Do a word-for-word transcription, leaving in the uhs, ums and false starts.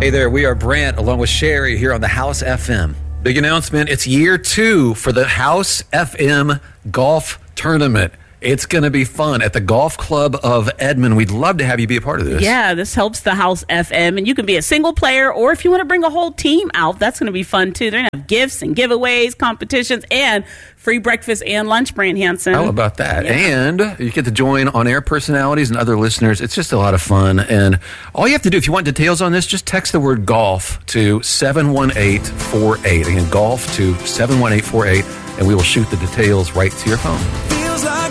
Hey there, we are Brant along with Sherry here on the House F M. Big announcement, it's year two for the House F M Golf Tournament. It's going to be fun at the Golf Club of Edmond. We'd love to have you be a part of this. Yeah, this helps the House F M, and you can be a single player, or if you want to bring a whole team out, that's going to be fun too. They're going to have gifts and giveaways, competitions, and free breakfast and lunch, Brant Hansen. How about that? Yeah. And you get to join on-air personalities and other listeners. It's just a lot of fun. And all you have to do, if you want details on this, just text the word golf to seven one eight four eight. Again, golf to seven one eight four eight, and we will shoot the details right to your phone. Feels like